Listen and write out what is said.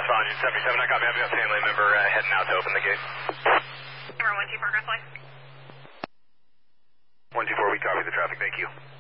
Responding 77, I copy. I've got a family member heading out to open the gate. Number 124, Grizzly. 124, we copy the traffic, thank you.